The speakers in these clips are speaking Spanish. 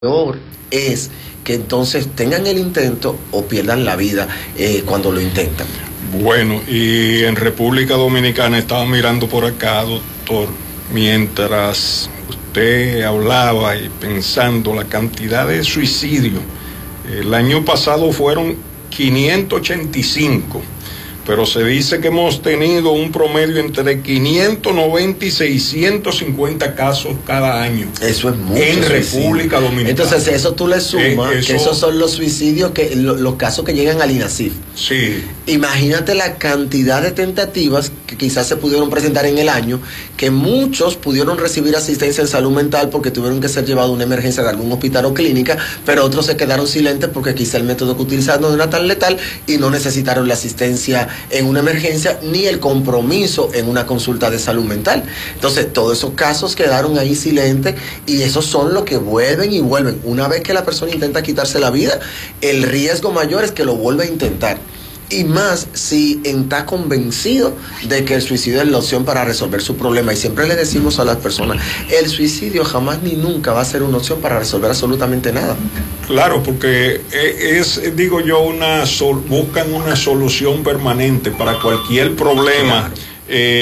peor es que entonces tengan el intento o pierdan la vida cuando lo intentan. Bueno, y en República Dominicana estaba mirando por acá, doctor, mientras usted hablaba y pensando la cantidad de suicidios. El año pasado fueron 585, pero se dice que hemos tenido un promedio entre 590 y 650 casos cada año. Eso es mucho. En República Dominicana. Entonces, eso tú le sumas, que esos son los suicidios, los casos que llegan al INASIF. Sí. Imagínate la cantidad de tentativas que quizás se pudieron presentar en el año, que muchos pudieron recibir asistencia en salud mental porque tuvieron que ser llevados a una emergencia de algún hospital o clínica, pero otros se quedaron silentes porque quizá el método que utilizaron no era tan letal y no necesitaron la asistencia en una emergencia ni el compromiso en una consulta de salud mental. Entonces, todos esos casos quedaron ahí silentes y esos son los que vuelven y vuelven. Una vez que la persona intenta quitarse la vida, el riesgo mayor es que lo vuelva a intentar. Y más si está convencido de que el suicidio es la opción para resolver su problema. Y siempre le decimos a las personas, el suicidio jamás ni nunca va a ser una opción para resolver absolutamente nada. Claro, porque digo yo, buscan una solución permanente para cualquier problema. Claro.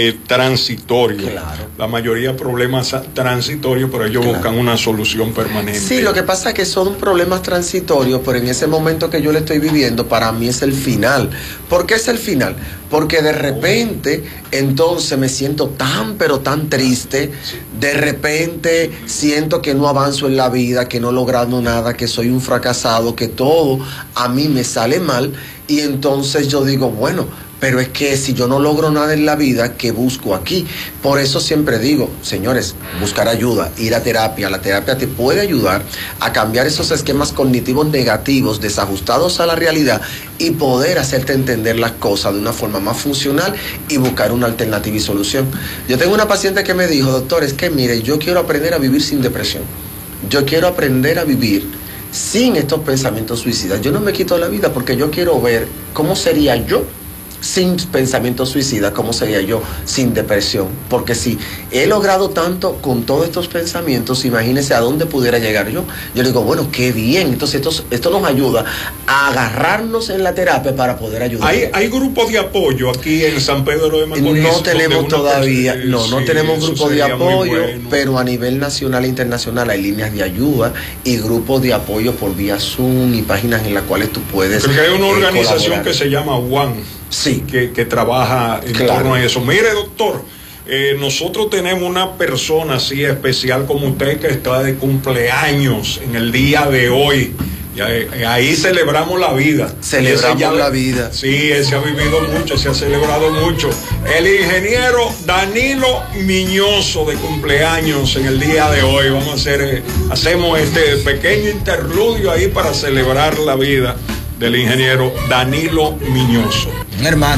Transitorio. Claro. La mayoría de problemas transitorios, pero ellos buscan una solución permanente. Sí, lo que pasa es que son problemas transitorios, pero en ese momento que yo le estoy viviendo, para mí es el final. ¿Por qué es el final? Porque de repente, entonces me siento tan, pero tan triste. De repente siento que no avanzo en la vida, que no he logrado nada, que soy un fracasado, que todo a mí me sale mal. Y entonces yo digo, bueno, pero es que si yo no logro nada en la vida, ¿qué busco aquí? Por eso siempre digo, señores, buscar ayuda, ir a terapia. La terapia te puede ayudar a cambiar esos esquemas cognitivos negativos, desajustados a la realidad, y poder hacerte entender las cosas de una forma más funcional y buscar una alternativa y solución. Yo tengo una paciente que me dijo, doctor, es que mire, yo quiero aprender a vivir sin depresión. Yo quiero aprender a vivir sin estos pensamientos suicidas. Yo no me quito la vida porque yo quiero ver cómo sería yo sin pensamientos suicidas, cómo sería yo sin depresión. Porque si he logrado tanto con todos estos pensamientos, imagínese a dónde pudiera llegar yo. Yo digo, bueno, qué bien. Entonces esto nos ayuda a agarrarnos en la terapia para poder ayudar. ¿Hay grupos de apoyo aquí en San Pedro de Macorís? No tenemos todavía, no sí, tenemos grupos de apoyo, bueno. Pero a nivel nacional e internacional hay líneas de ayuda y grupos de apoyo por vía Zoom y páginas en las cuales tú puedes Creo que hay una organización colaborar. Que se llama One. Sí. Que trabaja en torno a eso. Mire, doctor, nosotros tenemos una persona así especial como usted que está de cumpleaños en el día de hoy. Y ahí celebramos la vida. Celebramos la vida. Sí, se ha vivido mucho, se ha celebrado mucho. El ingeniero Danilo Miñoso de cumpleaños en el día de hoy. Hacemos este pequeño interludio ahí para celebrar la vida del ingeniero Danilo Miñoso. Un hermano.